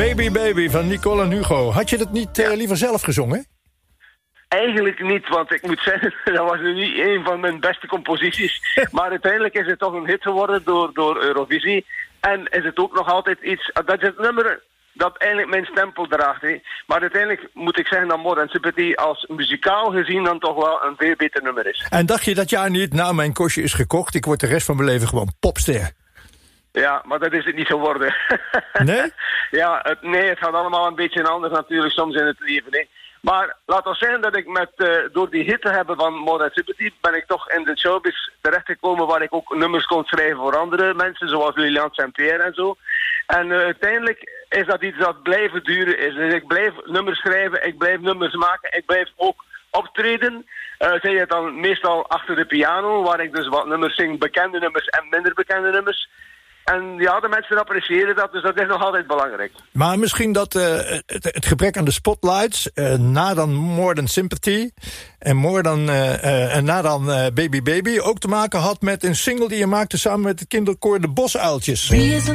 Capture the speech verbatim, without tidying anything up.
Baby Baby van Nicole en Hugo. Had je dat niet uh, liever zelf gezongen? Eigenlijk niet, want ik moet zeggen, dat was nu niet een van mijn beste composities. Maar uiteindelijk is het toch een hit geworden door, door Eurovisie. En is het ook nog altijd iets, dat is het nummer dat eigenlijk mijn stempel draagt. He. Maar uiteindelijk moet ik zeggen dat Modern Sympathy als muzikaal gezien dan toch wel een veel beter nummer is. En dacht je dat jaar niet, nou mijn kostje is gekocht, ik word de rest van mijn leven gewoon popster? Ja, maar dat is het niet geworden. Nee? Ja, het, nee, het gaat allemaal een beetje anders natuurlijk soms in het leven. He. Maar laat ons zeggen dat ik met, uh, door die hit te hebben van Modern Sympathy ben ik toch in de showbiz terechtgekomen waar ik ook nummers kon schrijven voor andere mensen, zoals Lilian Saint-Pierre en zo. En uh, uiteindelijk is dat iets dat blijven duren is. Dus ik blijf nummers schrijven, ik blijf nummers maken, ik blijf ook optreden. Uh, zeg je het dan meestal achter de piano, waar ik dus wat nummers zing, bekende nummers en minder bekende nummers. En ja, de mensen appreciëren dat, dus dat is nog altijd belangrijk. Maar misschien dat uh, het, het gebrek aan de spotlights, uh, na dan More Than Sympathy en, more dan, uh, uh, en na dan uh, Baby Baby ook te maken had met een single die je maakte samen met het kinderkoor De Bosuiltjes.